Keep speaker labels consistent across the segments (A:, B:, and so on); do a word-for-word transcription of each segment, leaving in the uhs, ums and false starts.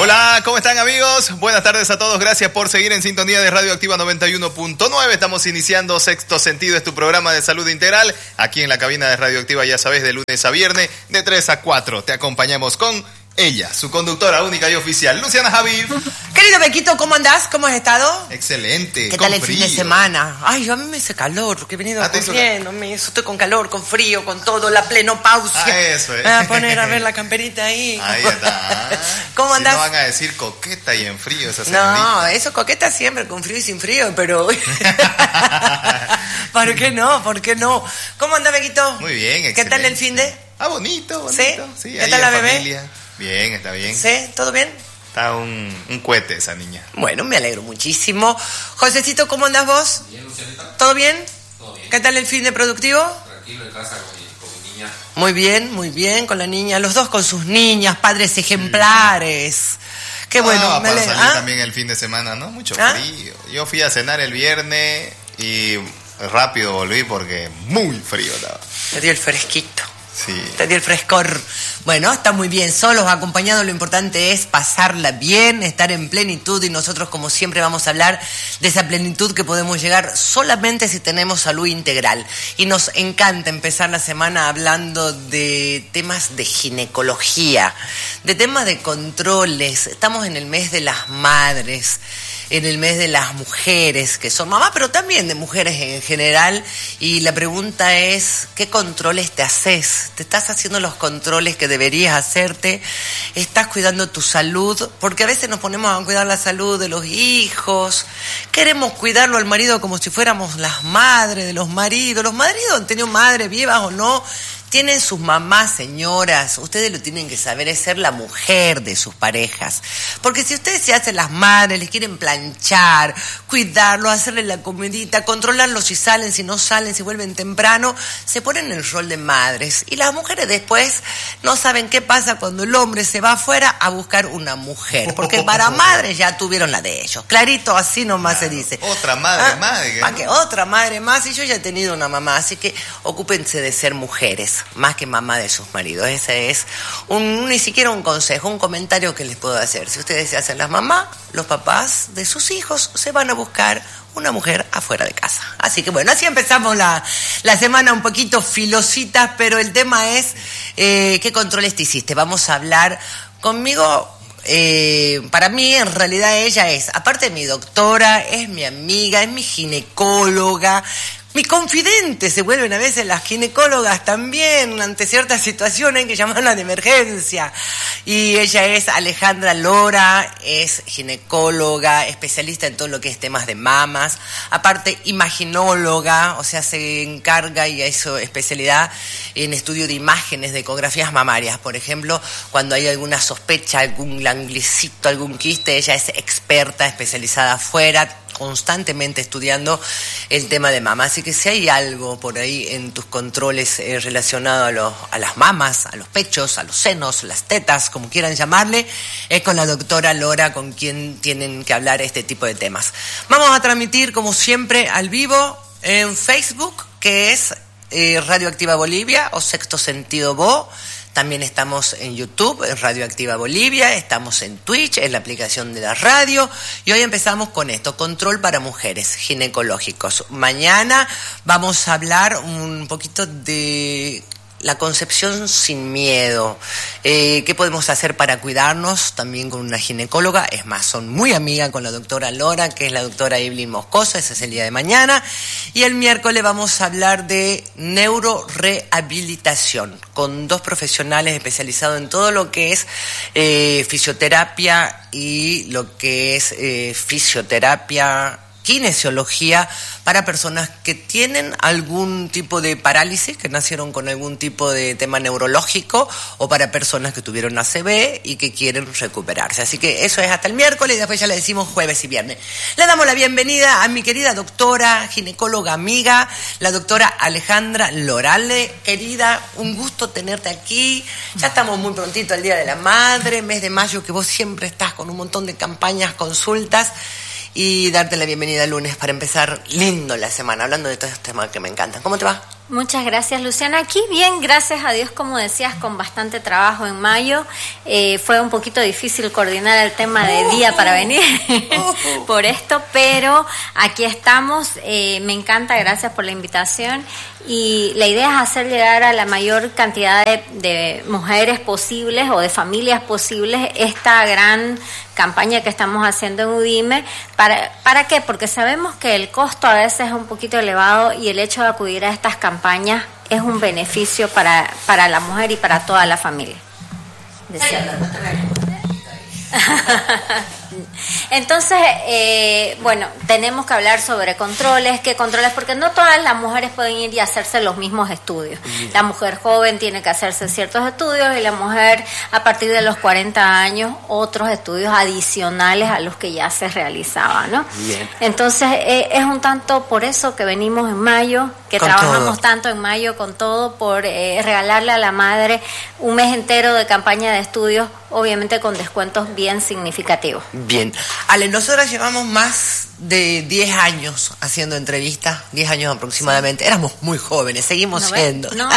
A: Hola, ¿cómo están, amigos? Buenas tardes a todos, gracias por seguir en sintonía de Radio Activa noventa y uno punto nueve. Estamos iniciando Sexto Sentido, es tu programa de salud integral. Aquí en la cabina de Radio Activa, ya sabes, de lunes a viernes, de tres a cuatro. Te acompañamos con ella, su conductora única y oficial, Luciana Javid.
B: Querido Bequito, ¿cómo andás? ¿Cómo has estado?
A: Excelente.
B: ¿Qué tal el
A: frío.
B: fin de semana? Ay, a mí me hace calor, porque he venido
A: ah,
B: corriendo, me estoy con calor, con frío, con todo, la plenopausia.
A: Ah, eso es.
B: Me voy a poner a ver la camperita ahí.
A: Ahí está.
B: ¿Cómo andás?
A: Si no van a decir coqueta y en frío esa señorita.
B: No, eso coqueta siempre, con frío y sin frío, pero... ¿Por qué no? ¿Por qué no? ¿Cómo andás, Bequito?
A: Muy bien, excelente.
B: ¿Qué tal el fin de...?
A: Ah, bonito, bonito.
B: ¿Sí?
A: Sí,
B: ¿Qué tal la bebé?
A: Familia. Bien, está bien.
B: ¿Sí? ¿Todo bien?
A: Está un, un cohete esa niña.
B: Bueno, me alegro muchísimo. Josecito, ¿cómo andás vos?
C: Bien, Lucianita.
B: ¿Todo bien?
C: Todo bien.
B: ¿Qué tal el fin de productivo?
C: Tranquilo en casa con mi, con mi niña.
B: Muy bien, muy bien, con la niña. Los dos con sus niñas, padres ejemplares. Qué bueno.
A: Ah,
B: me
A: para
B: ale-
A: salir
B: ¿Ah?
A: también el fin de semana, ¿no? Mucho
B: ¿Ah?
A: frío. Yo fui a cenar el viernes y rápido volví porque muy frío estaba.
B: Te dio el fresquito.
A: Sí.
B: Te dio el frescor. Bueno, está muy bien. Solos, acompañados, lo importante es pasarla bien, estar en plenitud, y nosotros, como siempre, vamos a hablar de esa plenitud que podemos llegar solamente si tenemos salud integral. Y nos encanta empezar la semana hablando de temas de ginecología, de temas de controles. Estamos en el mes de las madres, en el mes de las mujeres que son mamás, pero también de mujeres en general. Y la pregunta es, ¿qué controles te haces? ¿Te estás haciendo los controles que deberías hacerte? ¿Estás cuidando tu salud? Porque a veces nos ponemos a cuidar la salud de los hijos. Queremos cuidarlo al marido como si fuéramos las madres de los maridos. Los maridos han tenido madres vivas o no. Tienen sus mamás, señoras. Ustedes lo tienen que saber, es ser la mujer de sus parejas. Porque si ustedes se hacen las madres, les quieren planchar, cuidarlos, hacerle la comidita, controlarlos si salen, si no salen, si vuelven temprano, se ponen en el rol de madres. Y las mujeres después no saben qué pasa cuando el hombre se va afuera a buscar una mujer. Porque para madres ya tuvieron la de ellos. Clarito, así nomás
A: Claro.
B: se dice.
A: Otra madre
B: ¿Ah?
A: más. ¿no?
B: ¿Para qué? Otra madre más. Y yo ya he tenido una mamá, así que ocúpense de ser mujeres, más que mamá de sus maridos. Ese es un, ni siquiera un consejo, un comentario que les puedo hacer. Si ustedes se hacen las mamás, los papás de sus hijos se van a buscar una mujer afuera de casa. Así que bueno, así empezamos la, la semana un poquito filositas, pero el tema es eh, ¿qué controles te hiciste? Vamos a hablar conmigo. Eh, para mí, en realidad, ella es, aparte de mi doctora, es mi amiga, es mi ginecóloga, mi confidente. Se vuelven a veces las ginecólogas también ante ciertas situaciones, hay que llamarla de emergencia. Y ella es Alejandra Lora, es ginecóloga, especialista en todo lo que es temas de mamas, aparte imaginóloga, o sea, se encarga y hizo especialidad en estudio de imágenes, de ecografías mamarias. Por ejemplo, cuando hay alguna sospecha, algún ganglicito, algún quiste, ella es experta, especializada afuera, constantemente estudiando el tema de mama. Así que si hay algo por ahí en tus controles eh, relacionado a, los, a las mamas, a los pechos, a los senos, las tetas, como quieran llamarle, es con la doctora Lora con quien tienen que hablar este tipo de temas. Vamos a transmitir, como siempre, al vivo en Facebook, que es eh, Radio Activa Bolivia o Sexto Sentido Bo. También estamos en YouTube, en Radio Activa Bolivia, estamos en Twitch, en la aplicación de la radio. Y hoy empezamos con esto, control para mujeres, ginecológicos. Mañana vamos a hablar un poquito de la concepción sin miedo. Eh, ¿Qué podemos hacer para cuidarnos? También con una ginecóloga. Es más, son muy amigas con la doctora Lora, que es la doctora Evelyn Moscoso. Ese es el día de mañana. Y el miércoles vamos a hablar de neurorehabilitación con dos profesionales especializados en todo lo que es eh, fisioterapia y lo que es eh, fisioterapia, kinesiología para personas que tienen algún tipo de parálisis, que nacieron con algún tipo de tema neurológico, o para personas que tuvieron A C V y que quieren recuperarse. Así que eso es hasta el miércoles y después ya le decimos jueves y viernes. Le damos la bienvenida a mi querida doctora, ginecóloga amiga, la doctora Alejandra Lorale. Querida, un gusto tenerte aquí. Ya estamos muy prontito al Día de la Madre, mes de mayo, que vos siempre estás con un montón de campañas, consultas. Y darte la bienvenida el lunes para empezar lindo la semana, hablando de todos estos temas que me encantan. ¿Cómo te va?
D: Muchas gracias, Luciana. Aquí bien, gracias a Dios, como decías, con bastante trabajo en mayo. Eh, fue un poquito difícil coordinar el tema de día para venir por esto, pero aquí estamos. Eh, me encanta, gracias por la invitación. Y la idea es hacer llegar a la mayor cantidad de, de mujeres posibles o de familias posibles esta gran campaña que estamos haciendo en UDIME. ¿Para, ¿Para qué? Porque sabemos que el costo a veces es un poquito elevado y el hecho de acudir a estas campañas es un beneficio para, para la mujer y para toda la familia. Entonces, eh, bueno, tenemos que hablar sobre controles, qué controles, porque no todas las mujeres pueden ir y hacerse los mismos estudios. La mujer joven tiene que hacerse ciertos estudios y la mujer a partir de los cuarenta años otros estudios adicionales a los que ya se realizaban, ¿no? Bien. Entonces, eh, es un tanto por eso que venimos en mayo, que con trabajamos todo. tanto en mayo con todo, por eh, regalarle a la madre un mes entero de campaña de estudios, obviamente con descuentos bien significativos.
B: Bien. Ale, nosotras llevamos más de diez años haciendo entrevistas, diez años aproximadamente. Sí. Éramos muy jóvenes, seguimos ¿No siendo. ¿No?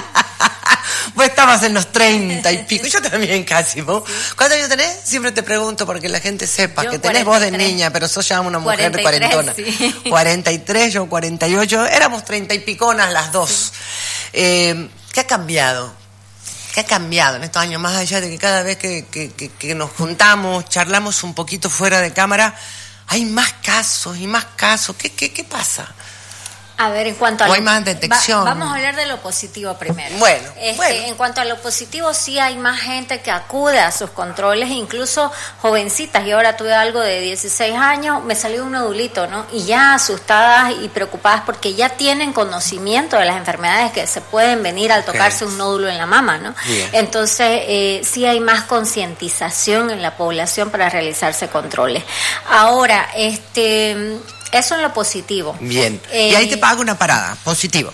B: Vos estabas en los treinta y pico, yo también casi. ¿Vos? Sí. ¿Cuántos años tenés? Siempre te pregunto porque la gente sepa yo que tenés voz de niña, pero sos ya una mujer de cuarentona. Sí. cuarenta y tres, yo cuarenta y ocho, éramos treinta y piconas las dos. Sí. Eh, ¿Qué ha cambiado? ¿Qué ha cambiado en estos años? Más allá de que cada vez que, que, que, que nos juntamos, charlamos un poquito fuera de cámara, hay más casos y más casos. ¿Qué, qué, qué pasa?
D: A ver, en cuanto a
B: o
D: lo,
B: hay más detección.
D: Va, vamos a hablar de lo positivo primero.
B: Bueno,
D: este,
B: bueno.
D: En cuanto a lo positivo, sí hay más gente que acude a sus controles, incluso jovencitas. Yo ahora tuve algo de dieciséis años, me salió un nodulito, ¿no? Y ya asustadas y preocupadas porque ya tienen conocimiento de las enfermedades que se pueden venir al tocarse okay. un nódulo en la mama, ¿no? Bien. Entonces, eh, sí hay más concientización en la población para realizarse controles. Ahora, este... eso en lo positivo.
B: Bien. Eh, y ahí te pago una parada. Positivo.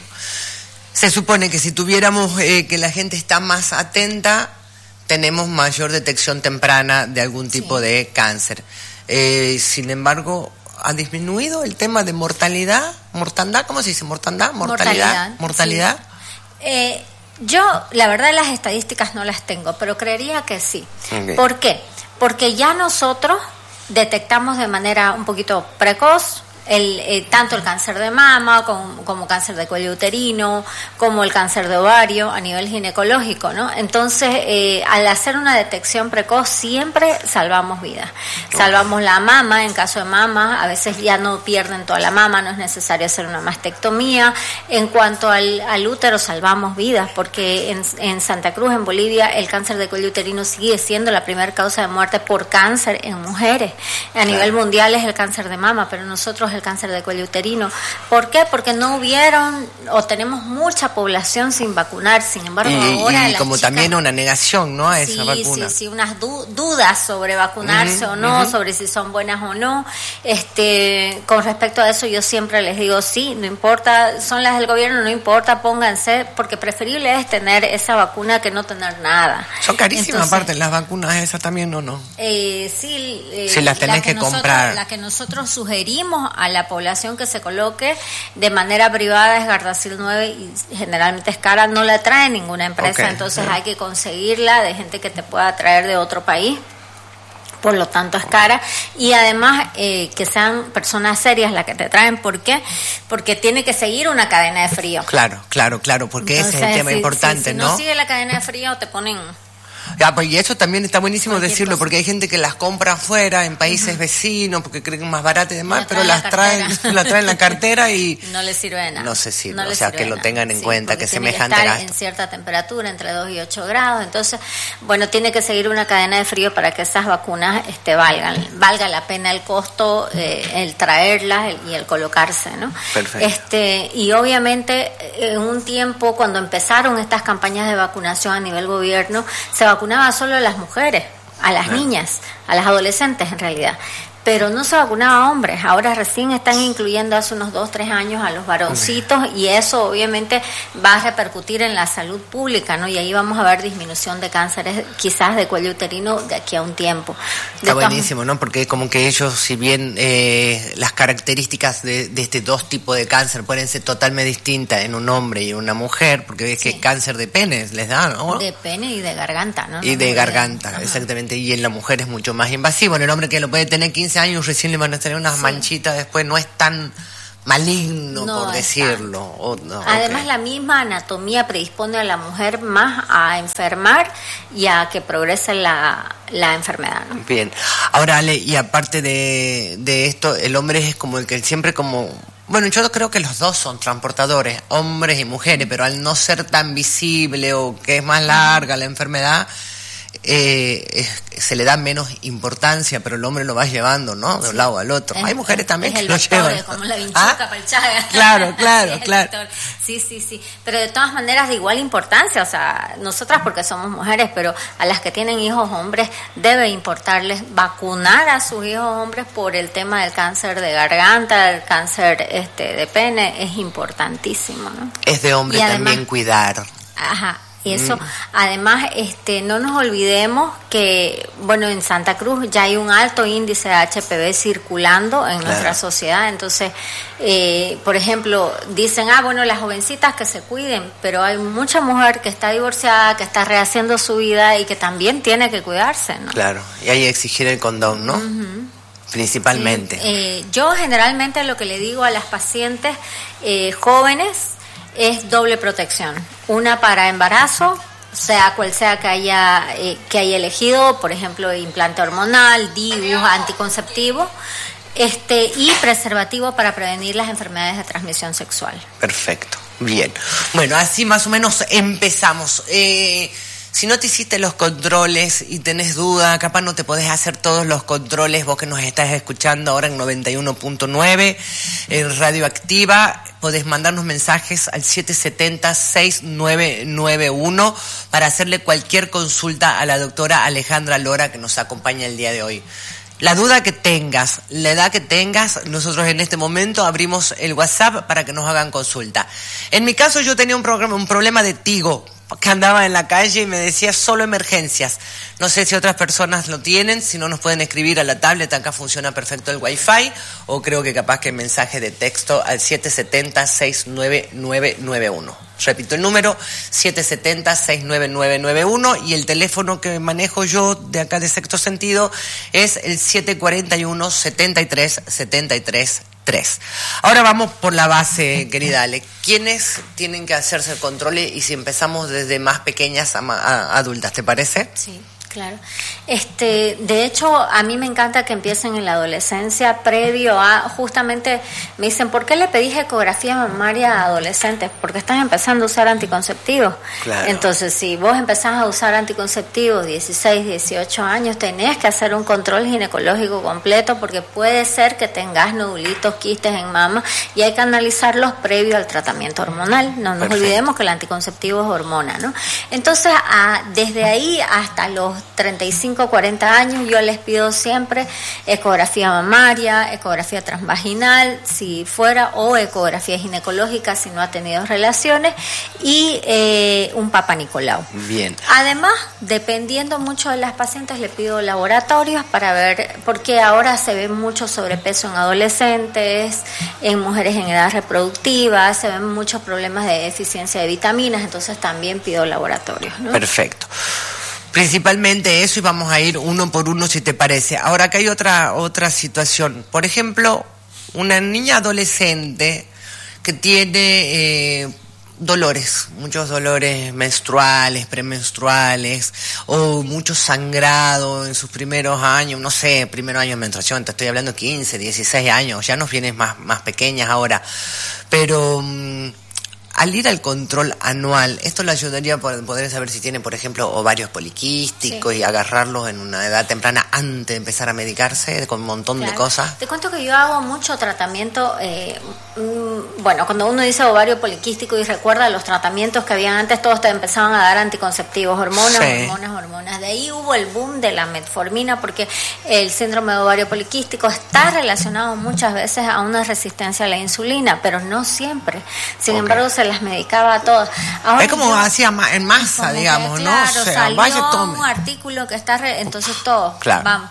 B: Se supone que si tuviéramos eh, que la gente está más atenta, tenemos mayor detección temprana de algún tipo sí. de cáncer. Eh, sin embargo, ¿ha disminuido el tema de mortalidad? ¿Mortandad? ¿Cómo se dice? ¿Mortandad? ¿Mortalidad? Mortalidad. ¿Mortalidad?
D: Sí. Eh, yo, la verdad, las estadísticas no las tengo, pero creería que sí. Okay. ¿Por qué? Porque ya nosotros detectamos de manera un poquito precoz el, eh, tanto el cáncer de mama como, como cáncer de cuello uterino, como el cáncer de ovario a nivel ginecológico, ¿no? Entonces, eh, al hacer una detección precoz siempre salvamos vidas. Salvamos la mama, en caso de mama, a veces ya no pierden toda la mama, no es necesario hacer una mastectomía. En cuanto al, al útero, salvamos vidas, porque en, en Santa Cruz, en Bolivia, el cáncer de cuello uterino sigue siendo la primera causa de muerte por cáncer en mujeres. A nivel mundial es el cáncer de mama, pero nosotros el cáncer de cuello uterino. ¿Por qué? Porque no hubieron o tenemos mucha población sin vacunar. Sin embargo,
B: y,
D: ahora
B: y
D: las
B: como
D: chicas,
B: también una negación, ¿no? A esa
D: sí,
B: vacuna.
D: Sí, sí, unas du- dudas sobre vacunarse uh-huh, o no, uh-huh. sobre si son buenas o no. Este, con respecto a eso, yo siempre les digo, sí, no importa, son las del gobierno, no importa, pónganse, porque preferible es tener esa vacuna que no tener nada.
B: Son carísimas. Entonces, aparte, las vacunas esas también, ¿o no?
D: Eh, sí. Eh,
B: si las tenés la que, que
D: nosotros,
B: comprar.
D: La que nosotros sugerimos a la población que se coloque de manera privada es Gardasil nueve y generalmente es cara, no la trae ninguna empresa, okay. entonces hay que conseguirla de gente que te pueda traer de otro país. Por lo tanto es cara y además eh, que sean personas serias las que te traen. ¿Por qué? Porque tiene que seguir una cadena de frío.
B: Claro, claro, claro, porque entonces, ese es el tema
D: si,
B: importante,
D: si, si
B: ¿no?
D: no sigue la cadena de frío te ponen...
B: Ya, pues, y eso también está buenísimo
D: Cualquier
B: decirlo,
D: cosa.
B: Porque hay gente que las compra afuera, en países uh-huh. vecinos, porque creen que es más barato y demás,
D: la
B: pero las traen, las traen en la cartera y...
D: No les sirve de nada.
B: No se sirve,
D: no
B: o sea, que lo tengan en sí, cuenta, que semejante
D: gasto.
B: gasto.
D: En cierta temperatura, entre dos y ocho grados, entonces, bueno, tiene que seguir una cadena de frío para que esas vacunas este, valgan, valga la pena el costo, eh, el traerlas el, y el colocarse, ¿no?
B: Perfecto.
D: Este, y obviamente, en un tiempo, cuando empezaron estas campañas de vacunación a nivel gobierno, se vacunaba solo a las mujeres, a las niñas, a las adolescentes en realidad. pero no se vacunaba a hombres. Ahora recién están incluyendo hace unos dos, tres años a los varoncitos y eso obviamente va a repercutir en la salud pública, ¿no? Y ahí vamos a ver disminución de cánceres quizás de cuello uterino de aquí a un tiempo. De
B: Está buenísimo, ¿no? Porque como que ellos, si bien eh, las características de, de este dos tipos de cáncer pueden ser totalmente distintas en un hombre y una mujer, porque ves sí. que cáncer de pene les da, ¿no?
D: De pene y de garganta, ¿no?
B: Y
D: no
B: de garganta,
D: de...
B: exactamente. Y en la mujer es mucho más invasivo. En el hombre que lo puede tener quince años, recién le van a tener unas sí. manchitas, después no es tan maligno, no, por decirlo. O, no,
D: Además,
B: okay.
D: la misma anatomía predispone a la mujer más a enfermar y a que progrese la, la enfermedad, ¿no?
B: Bien. Ahora, Ale, y aparte de, de esto, el hombre es como el que siempre como... Bueno, yo creo que los dos son transportadores, hombres y mujeres, pero al no ser tan visible o que es más larga la enfermedad... Eh, eh, se le da menos importancia, pero el hombre lo va llevando, ¿no? De un lado al otro. Es, Hay mujeres también que lo
D: vector,
B: llevan.
D: Es como la vinchuca
B: ¿Ah?
D: para el chaga.
B: Claro, claro, claro.
D: Sí, sí, sí. Pero de todas maneras de igual importancia, o sea, nosotras porque somos mujeres, pero a las que tienen hijos hombres debe importarles vacunar a sus hijos hombres por el tema del cáncer de garganta, el cáncer este de pene, es importantísimo, ¿no?
B: Es de hombre
D: además,
B: también cuidar.
D: Ajá. Y eso, mm. además, este, no nos olvidemos que, bueno, en Santa Cruz ya hay un alto índice de H P V circulando en claro. nuestra sociedad. Entonces, eh, por ejemplo, dicen, ah, bueno, las jovencitas que se cuiden, pero hay mucha mujer que está divorciada, que está rehaciendo su vida y que también tiene que cuidarse, ¿no?
B: Claro, y hay que exigir el condón, ¿no? Uh-huh. Principalmente.
D: Sí. Eh, yo generalmente lo que le digo a las pacientes eh, jóvenes es doble protección, una para embarazo, sea cual sea que haya eh, que haya elegido, por ejemplo, implante hormonal, D I U, anticonceptivo, este y preservativo para prevenir las enfermedades de transmisión sexual.
B: Perfecto, bien. Bueno, así más o menos empezamos. Eh, Si no te hiciste los controles y tenés duda, capaz no te podés hacer todos los controles, vos que nos estás escuchando ahora en noventa y uno punto nueve, en Radioactiva, podés mandarnos mensajes al siete siete cero, seis nueve nueve uno para hacerle cualquier consulta a la doctora Alejandra Lora que nos acompaña el día de hoy. La duda que tengas, la edad que tengas, nosotros en este momento abrimos el WhatsApp para que nos hagan consulta. En mi caso yo tenía un, programa, un problema de tigo, que andaba en la calle y me decía solo emergencias. No sé si otras personas lo tienen, si no nos pueden escribir a la tablet, acá funciona perfecto el Wi-Fi, o creo que capaz que mensaje de texto al siete siete cero, seis nueve nueve nueve uno. Repito el número, siete siete cero, seis nueve nueve nueve uno, y el teléfono que manejo yo de acá de Sexto Sentido es el siete cuatro uno, siete tres siete tres tres. Ahora vamos por la base, querida Ale. ¿Quiénes tienen que hacerse el control y si empezamos desde más pequeñas a, a adultas, te parece?
D: Sí. Claro. Este, de hecho, a mí me encanta que empiecen en la adolescencia, previo a, justamente me dicen, ¿por qué le pedís ecografía mamaria a adolescentes? Porque estás empezando a usar anticonceptivos.
B: Claro.
D: Entonces, si vos empezás a usar anticonceptivos dieciséis, dieciocho años, tenés que hacer un control ginecológico completo porque puede ser que tengas nodulitos, quistes en mama y hay que analizarlos previo al tratamiento hormonal. No nos Perfecto. olvidemos que el anticonceptivo es hormona, ¿no? Entonces, a, desde ahí hasta los treinta y cinco, cuarenta años, yo les pido siempre ecografía mamaria, ecografía transvaginal, si fuera, o ecografía ginecológica si no ha tenido relaciones, y eh, un Papa Nicolau.
B: Bien.
D: Además, dependiendo mucho de las pacientes, le pido laboratorios para ver, porque ahora se ve mucho sobrepeso en adolescentes, en mujeres en edad reproductiva, se ven muchos problemas de deficiencia de vitaminas, entonces también pido laboratorios, ¿no?
B: Perfecto. Principalmente eso, y vamos a ir uno por uno si te parece. Ahora acá hay otra otra situación. Por ejemplo, una niña adolescente que tiene eh, dolores, muchos dolores menstruales, premenstruales, o mucho sangrado en sus primeros años, no sé, primer año de menstruación, te estoy hablando quince, dieciséis años, ya nos vienes más, más pequeñas ahora. Pero... Mmm, al ir al control anual, esto le ayudaría a poder saber si tiene, por ejemplo, ovarios poliquísticos, sí, y agarrarlos en una edad temprana antes de empezar a medicarse con un montón claro. de cosas.
D: Te cuento que yo hago mucho tratamiento, eh, bueno, cuando uno dice ovario poliquístico y recuerda los tratamientos que habían antes, todos te empezaban a dar anticonceptivos, hormonas, sí. hormonas, hormonas. De ahí hubo el boom de la metformina porque el síndrome de ovario poliquístico está relacionado muchas veces a una resistencia a la insulina, pero no siempre. Sin okay. embargo, se las medicaba a todas. Ahora
E: es como yo, hacía en masa, como digamos, que, claro,
D: ¿no? O sea, salió vaya, tome. un artículo que está, re, entonces todos,
E: claro.
D: vamos.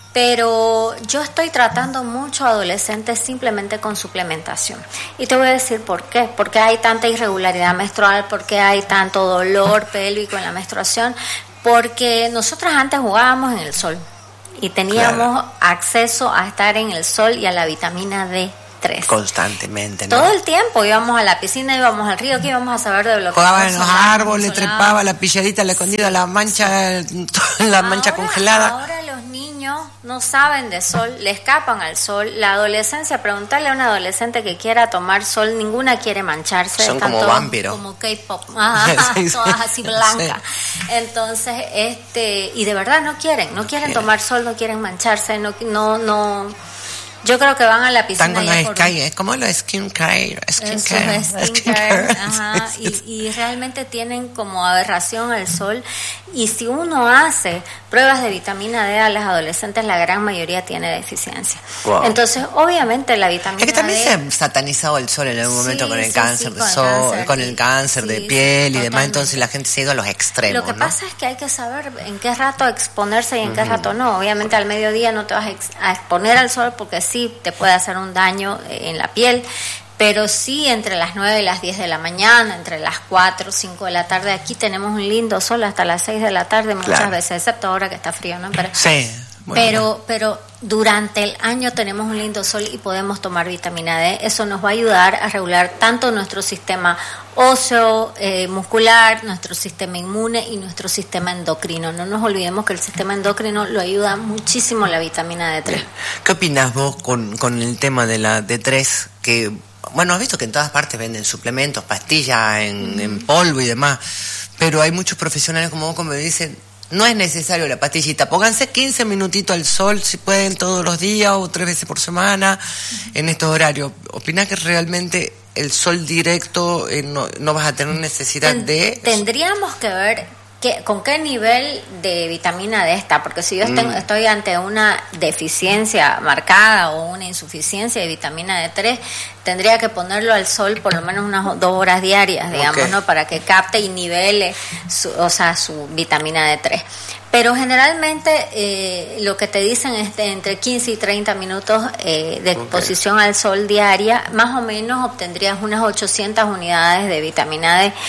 D: Pero yo estoy tratando mucho a adolescentes simplemente con suplementación. Y te voy a decir por qué. Porque hay tanta irregularidad menstrual, porque hay tanto dolor pélvico en la menstruación. Porque nosotras antes jugábamos en el sol y teníamos claro. acceso a estar en el sol y a la vitamina D tres.
E: Constantemente, ¿no?
D: Todo el tiempo íbamos a la piscina, íbamos al río, ¿qué íbamos a saber de lo que
E: jugaba en los árboles, trepaba la pilladita, la escondida, la mancha, la mancha
D: ahora,
E: congelada.
D: Ahora los niños no saben de sol, le escapan al sol. La adolescencia, preguntarle a una adolescente que quiera tomar sol, ninguna quiere mancharse.
E: Son como vampiros.
D: Como K-pop, ajá, sí, sí. todas así blancas. Sí. Entonces, este, y de verdad no quieren, no quieren tomar sol, no quieren mancharse, no, no, no. Yo creo que van a la piscina.
E: Están con la sky, es como lo skin care, skin care,
D: skin care, ajá, y, y realmente tienen como aberración al sol. Y si uno hace pruebas de vitamina D a las adolescentes, la gran mayoría tiene deficiencia. Wow. Entonces, obviamente la vitamina D...
E: Es que también
D: D,
E: se ha satanizado el sol en algún momento sí, con el
D: sí,
E: cáncer
D: sí,
E: de
D: con
E: sol,
D: el cáncer,
E: con el cáncer
D: sí,
E: de
D: sí,
E: piel sí, y
D: totalmente.
E: demás, entonces la gente se ha ido a los extremos.
D: Lo que
E: ¿no?
D: pasa es que hay que saber en qué rato exponerse y en uh-huh. qué rato no. Obviamente al mediodía no te vas a, ex- a exponer al sol porque sí te puede hacer un daño en la piel, pero sí entre las nueve y las diez de la mañana, entre las cuatro o cinco de la tarde. Aquí tenemos un lindo sol hasta las seis de la tarde muchas claro. veces, excepto ahora que está frío, ¿no? Pero,
E: sí. Bueno.
D: Pero, pero durante el año tenemos un lindo sol y podemos tomar vitamina D. Eso nos va a ayudar a regular tanto nuestro sistema óseo, eh, muscular, nuestro sistema inmune y nuestro sistema endocrino. No nos olvidemos que el sistema endocrino lo ayuda muchísimo la vitamina D tres.
E: ¿Qué opinas vos con, con el tema de la D tres? Que, bueno, has visto que en todas partes venden suplementos, pastillas en, mm. en polvo y demás, pero hay muchos profesionales como vos como me dicen, no es necesario la pastillita, pónganse quince minutitos al sol, si pueden todos los días o tres veces por semana, en estos horarios. ¿Opinás que realmente el sol directo eh, no, no vas a tener necesidad
D: Ten,
E: de...?
D: Tendríamos que ver que, con qué nivel de vitamina D está, porque si yo mm. tengo, estoy ante una deficiencia marcada o una insuficiencia de vitamina D tres, tendría que ponerlo al sol por lo menos unas dos horas diarias, digamos, okay. ¿no? Para que capte y nivele su, o sea, su vitamina D tres. Pero generalmente eh, lo que te dicen es de entre quince y treinta minutos eh, de exposición okay. al sol diaria, más o menos obtendrías unas ochocientas unidades de vitamina D.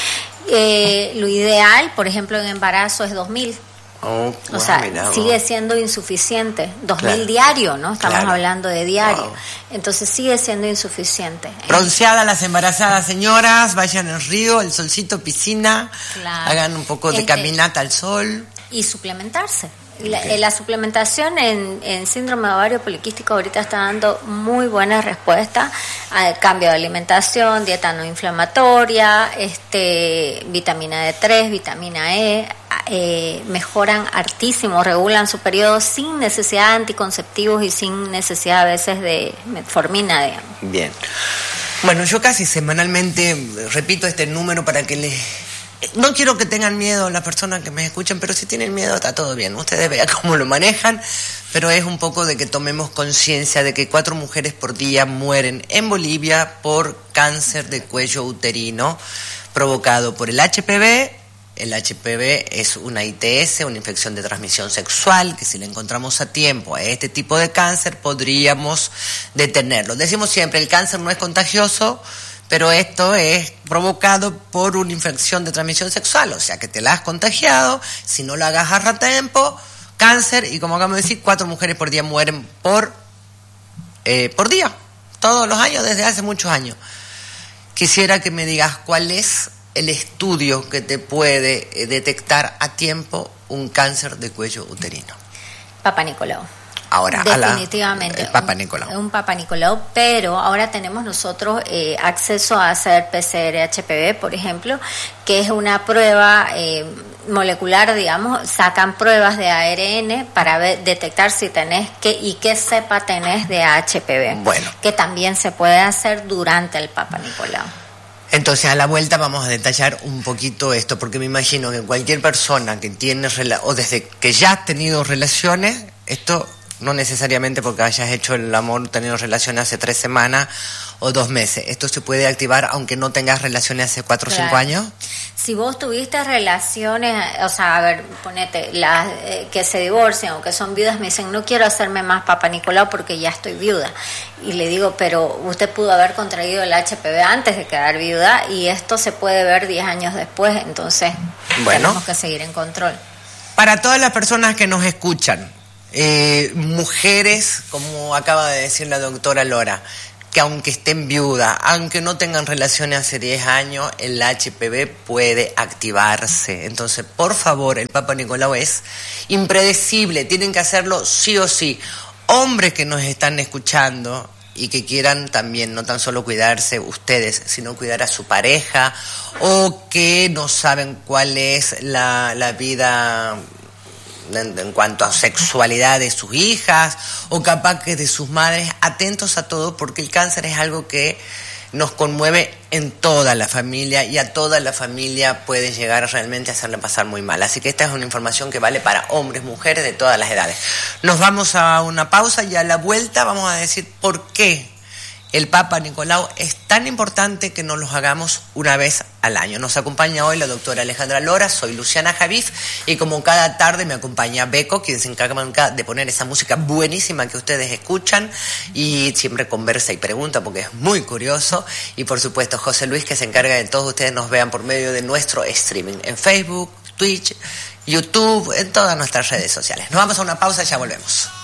D: Eh, lo ideal, por ejemplo, en embarazo es dos mil.
E: Oh,
D: o
E: wow,
D: sea,
E: mira,
D: sigue
E: wow.
D: siendo insuficiente. dos mil
E: claro.
D: diario, ¿no? Estamos
E: claro.
D: hablando de diario.
E: Wow.
D: Entonces sigue siendo insuficiente.
E: Bronceadas las embarazadas señoras, vayan al río, el solcito, piscina, claro. hagan un poco de este, caminata al sol.
D: Y suplementarse. La, okay. la suplementación en, en síndrome de ovario poliquístico ahorita está dando muy buena respuesta al cambio de alimentación, dieta no inflamatoria, este, vitamina D tres, vitamina E, eh, mejoran hartísimo, regulan su periodo sin necesidad de anticonceptivos y sin necesidad a veces de metformina, digamos.
E: Bien. Bueno, yo casi semanalmente repito este número para que les... No quiero que tengan miedo las personas que me escuchan, pero si tienen miedo está todo bien. Ustedes vean cómo lo manejan, pero es un poco de que tomemos conciencia de que cuatro mujeres por día mueren en Bolivia por cáncer de cuello uterino provocado por el H P V. El H P V es una I T S, una infección de transmisión sexual, que si le encontramos a tiempo a este tipo de cáncer podríamos detenerlo. Decimos siempre, el cáncer no es contagioso, pero esto es provocado por una infección de transmisión sexual, o sea que te la has contagiado, si no lo agarras a tiempo, cáncer, y como acabamos de decir, cuatro mujeres por día mueren por, eh, por día, todos los años, desde hace muchos años. Quisiera que me digas cuál es el estudio que te puede detectar a tiempo un cáncer de cuello uterino.
D: Papa Nicolau.
E: Ahora,
D: definitivamente,
E: a la, el Papa Nicolau.
D: Un, un Papa Nicolau, pero ahora tenemos nosotros eh, acceso a hacer P C R H P V, por ejemplo, que es una prueba eh, molecular, digamos, sacan pruebas de A R N para ver, detectar si tenés qué y qué cepa tenés de H P V.
E: Bueno.
D: Que también se puede hacer durante el Papa Nicolau.
E: Entonces, a la vuelta vamos a detallar un poquito esto, porque me imagino que cualquier persona que tiene, o desde que ya has tenido relaciones, esto no necesariamente porque hayas hecho el amor, tenido relaciones hace tres semanas o dos meses. Esto se puede activar aunque no tengas relaciones hace cuatro o
D: Claro.
E: cinco años.
D: Si vos tuviste relaciones, o sea, a ver, ponete, las eh, que se divorcian o que son viudas me dicen, no quiero hacerme más Papa Nicolau porque ya estoy viuda. Y le digo, pero usted pudo haber contraído el H P V antes de quedar viuda y esto se puede ver diez años después, entonces
E: Bueno.
D: tenemos que seguir en control.
E: Para todas las personas que nos escuchan, eh, mujeres, como acaba de decir la doctora Lora, que aunque estén viudas, aunque no tengan relaciones hace diez años, el H P V puede activarse. Entonces, por favor, el Papa Nicolau es impredecible, tienen que hacerlo sí o sí. Hombres que nos están escuchando y que quieran también no tan solo cuidarse ustedes, sino cuidar a su pareja, o que no saben cuál es la, la vida en, en cuanto a sexualidad de sus hijas, o capaz que de sus madres, atentos a todo, porque el cáncer es algo que nos conmueve en toda la familia y a toda la familia puede llegar realmente a hacerle pasar muy mal. Así que esta es una información que vale para hombres, mujeres de todas las edades. Nos vamos a una pausa y a la vuelta vamos a decir por qué el Papa Nicolau es tan importante que nos los hagamos una vez al año. Nos acompaña hoy la doctora Alejandra Lora, soy Luciana Javif y como cada tarde me acompaña Beco, quien se encarga de poner esa música buenísima que ustedes escuchan y siempre conversa y pregunta porque es muy curioso, y por supuesto José Luis, que se encarga de que todos ustedes nos vean por medio de nuestro streaming en Facebook, Twitch, YouTube, en todas nuestras redes sociales. Nos vamos a una pausa y ya volvemos.